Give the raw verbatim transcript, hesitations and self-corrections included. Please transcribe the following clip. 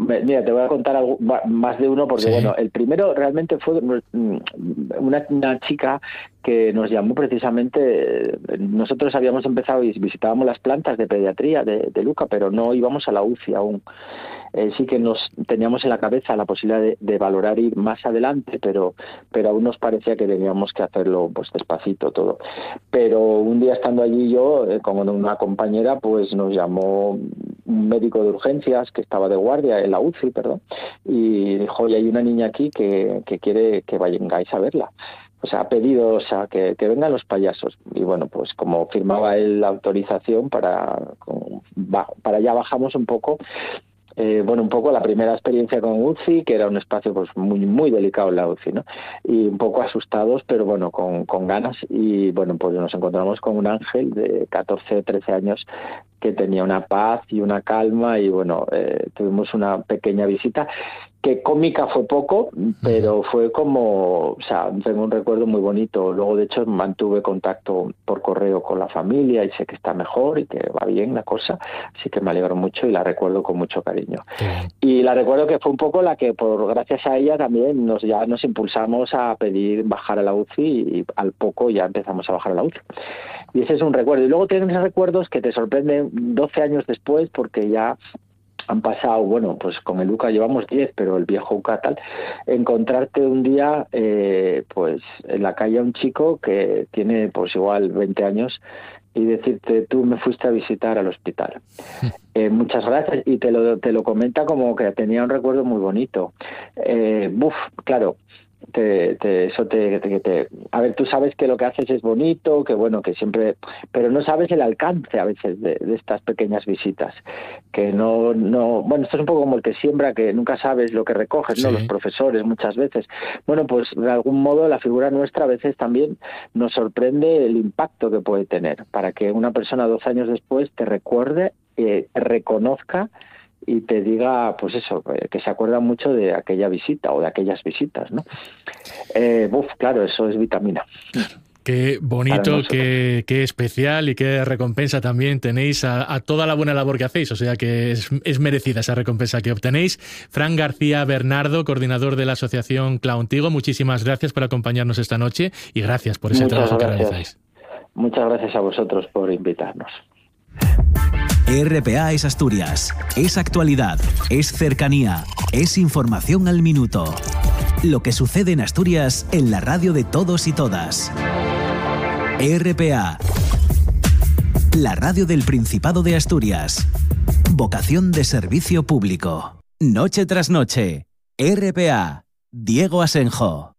mira, te voy a contar algo, más de uno, porque sí. Bueno, el primero realmente fue una, una chica que nos llamó precisamente. Nosotros habíamos empezado y visitábamos las plantas de pediatría de, de Luca, pero no íbamos a la U C I aún. Eh, sí que nos teníamos en la cabeza la posibilidad de, de valorar ir más adelante, pero pero aún nos parecía que teníamos que hacerlo pues despacito todo. Pero un día estando allí yo, eh, con una compañera, pues nos llamó un médico de urgencias que estaba de guardia en la U C I, perdón, y dijo, oye, hay una niña aquí que, que quiere que vayáis a verla. O sea, ha pedido, o sea, que, que vengan los payasos. Y bueno, pues como firmaba él la autorización, para, con, ba, para allá bajamos un poco. Eh, bueno, un poco la primera experiencia con U C I, que era un espacio pues muy muy delicado en la U C I, ¿no? Y un poco asustados, pero bueno, con, con ganas. Y bueno, pues nos encontramos con un ángel de catorce, trece años que tenía una paz y una calma, y bueno, eh, tuvimos una pequeña visita que cómica fue poco, pero fue como, o sea, tengo un recuerdo muy bonito. Luego, de hecho, mantuve contacto por correo con la familia y sé que está mejor y que va bien la cosa, así que me alegro mucho y la recuerdo con mucho cariño. Y la recuerdo que fue un poco la que, por gracias a ella, también nos ya nos impulsamos a pedir bajar a la U C I, y al poco ya empezamos a bajar a la U C I. Y ese es un recuerdo. Y luego tienes recuerdos que te sorprenden doce años después, porque ya han pasado, bueno, pues con el Luca llevamos diez, pero el viejo Luca tal, encontrarte un día, eh, pues en la calle a un chico que tiene pues igual veinte años y decirte, tú me fuiste a visitar al hospital. Eh, muchas gracias, y te lo, te lo comenta como que tenía un recuerdo muy bonito. Eh, buf, claro. Te, te, eso te, te, te, a ver, tú sabes que lo que haces es bonito, que bueno, que siempre, pero no sabes el alcance a veces de, de estas pequeñas visitas, que no, no, bueno, esto es un poco como el que siembra, que nunca sabes lo que recoges, ¿no? Sí. Los profesores muchas veces. Bueno, pues de algún modo la figura nuestra a veces también nos sorprende el impacto que puede tener, para que una persona dos años después te recuerde, eh, te reconozca y te diga, pues eso, que se acuerda mucho de aquella visita o de aquellas visitas, ¿no? Eh, uf, claro, eso es vitamina. Qué bonito, qué, qué especial y qué recompensa también tenéis a, a toda la buena labor que hacéis. O sea que es, es merecida esa recompensa que obtenéis. Fran García Bernardo, coordinador de la Asociación Clowntigo, muchísimas gracias por acompañarnos esta noche y gracias por ese Muchas trabajo gracias. que realizáis. Muchas gracias a vosotros por invitarnos. R P A es Asturias, es actualidad, es cercanía, es información al minuto. Lo que sucede en Asturias en la radio de todos y todas. R P A, la radio del Principado de Asturias. Vocación de servicio público. Noche tras noche. R P A, Diego Asenjo.